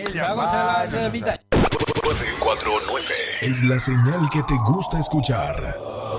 949 es la señal que te gusta escuchar.